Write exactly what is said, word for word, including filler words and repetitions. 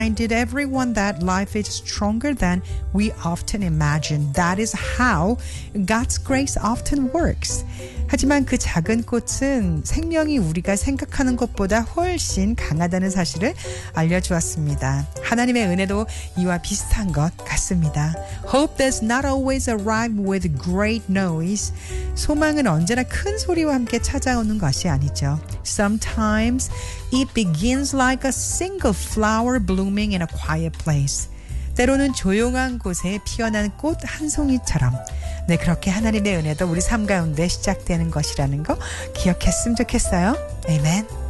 reminded everyone that life is stronger than we often imagine. That is how God's grace often works. 하지만 그 작은 꽃은 생명이 우리가 생각하는 것보다 훨씬 강하다는 사실을 알려주었습니다. 하나님의 은혜도 이와 비슷한 것 같습니다. Hope does not always arrive with great noise. 소망은 언제나 큰 소리와 함께 찾아오는 것이 아니죠. Sometimes it begins like a single flower blooming in a quiet place. 때로는 조용한 곳에 피어난 꽃 한 송이처럼 네, 그렇게 하나님의 은혜도 우리 삶 가운데 시작되는 것이라는 거 기억했으면 좋겠어요. 아멘.